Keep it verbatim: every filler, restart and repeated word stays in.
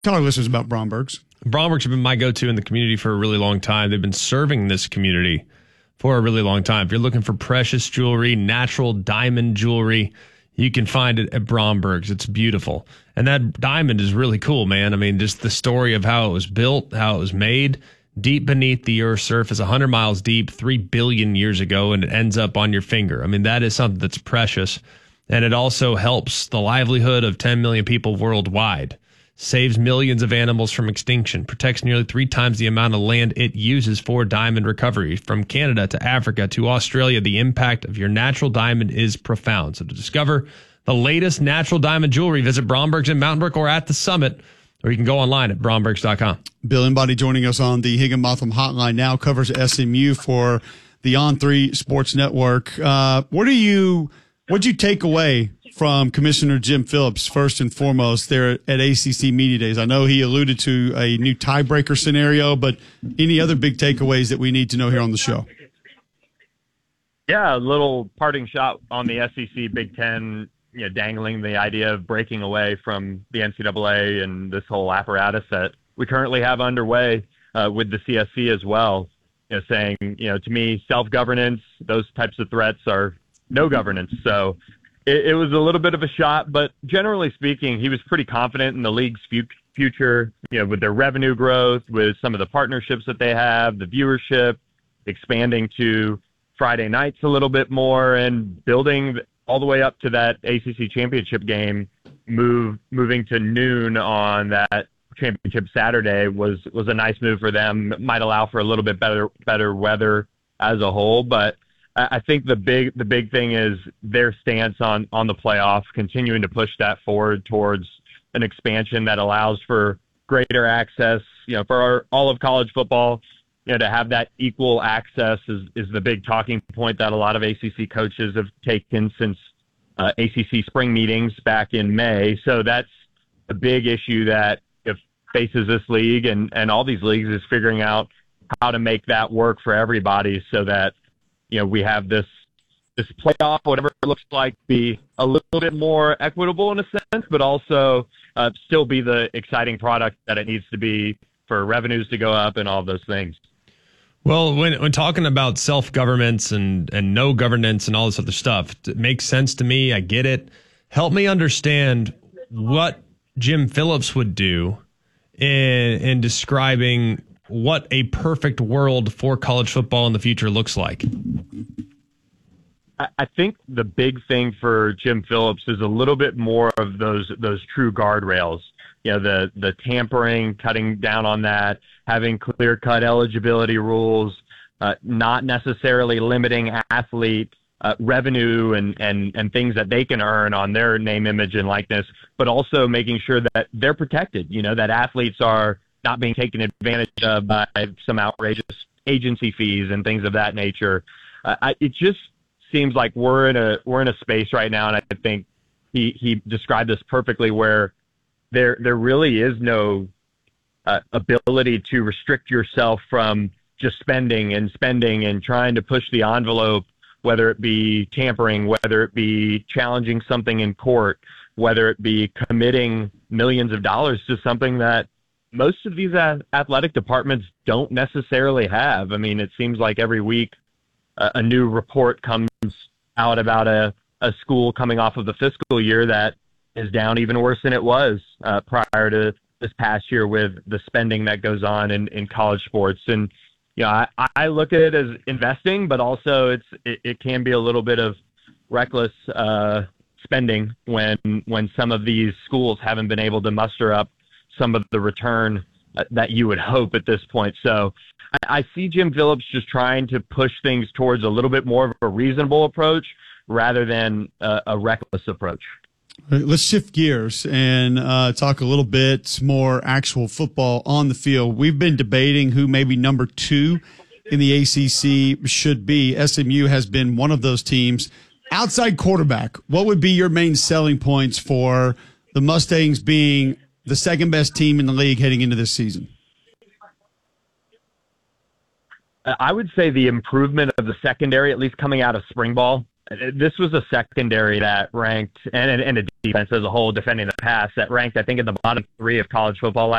Tell our listeners about Bromberg's. Bromberg's have been my go-to in the community for a really long time. They've been serving this community for a really long time. If you're looking for precious jewelry, natural diamond jewelry, you can find it at Bromberg's. It's beautiful. And that diamond is really cool, man. I mean, just the story of how it was built, how it was made, deep beneath the Earth's surface, one hundred miles deep, three billion years ago, and it ends up on your finger. I mean, that is something that's precious. And it also helps the livelihood of ten million people worldwide. Saves millions of animals from extinction, protects nearly three times the amount of land it uses for diamond recovery. From Canada to Africa to Australia, the impact of your natural diamond is profound. So to discover the latest natural diamond jewelry, visit Bromberg's in Mountain Brook or at the Summit, or you can go online at brombergs dot com. Bill Embody joining us on the Higginbotham Hotline now, covers S M U for the On three Sports Network. Uh, what are you, what'd you take away from Commissioner Jim Phillips, first and foremost, there at A C C Media Days? I know he alluded to a new tiebreaker scenario, but any other big takeaways that we need to know here on the show? Yeah, a little parting shot on the S E C Big Ten, you know, dangling the idea of breaking away from the N C double A and this whole apparatus that we currently have underway uh, with the C S C as well. You know, saying, you know, to me, self-governance, those types of threats are no governance. So It, it was a little bit of a shot, but generally speaking, he was pretty confident in the league's fu- future, you know, with their revenue growth, with some of the partnerships that they have, the viewership, expanding to Friday nights a little bit more, and building all the way up to that A C C championship game, move moving to noon on that championship Saturday was, was a nice move for them. It might allow for a little bit better better weather as a whole, but I think the big the big thing is their stance on, on the playoff, continuing to push that forward towards an expansion that allows for greater access, you know, for our, all of college football, you know, to have that equal access is, is the big talking point that a lot of A C C coaches have taken since uh, A C C spring meetings back in May. So that's a big issue that if faces this league and, and all these leagues, is figuring out how to make that work for everybody so that, you know, we have this this playoff, whatever it looks like, be a little bit more equitable in a sense, but also uh, still be the exciting product that it needs to be for revenues to go up and all of those things. Well, when when talking about self-governments and, and no governance and all this other stuff, it makes sense to me. I get it. Help me understand what Jim Phillips would do in, in describing what a perfect world for college football in the future looks like. I think the big thing for Jim Phillips is a little bit more of those those true guardrails. You know, the the tampering, cutting down on that, having clear-cut eligibility rules, uh, not necessarily limiting athlete uh, revenue and, and, and things that they can earn on their name, image, and likeness, but also making sure that they're protected, you know, that athletes are not being taken advantage of by some outrageous agency fees and things of that nature. Uh, I, it just seems like we're in a we're in a space right now, and I think he he described this perfectly, where there there really is no uh, ability to restrict yourself from just spending and spending and trying to push the envelope, whether it be tampering, whether it be challenging something in court, whether it be committing millions of dollars to something that most of these athletic departments don't necessarily have. I mean, it seems like every week a, a new report comes out about a, a school coming off of the fiscal year that is down even worse than it was uh, prior to this past year with the spending that goes on in, in college sports. And, you know, I, I look at it as investing, but also it's it, it can be a little bit of reckless uh, spending when when some of these schools haven't been able to muster up some of the return that you would hope at this point. So I, I see Jim Phillips just trying to push things towards a little bit more of a reasonable approach rather than a, a reckless approach. Let's shift gears and uh, talk a little bit more actual football on the field. We've been debating who maybe number two in the A C C should be. S M U has been one of those teams. Outside quarterback, what would be your main selling points for the Mustangs being the second best team in the league heading into this season? I would say the improvement of the secondary, at least coming out of spring ball. this was a secondary that ranked, and, and a defense as a whole defending the pass that ranked, I think, in the bottom three of college football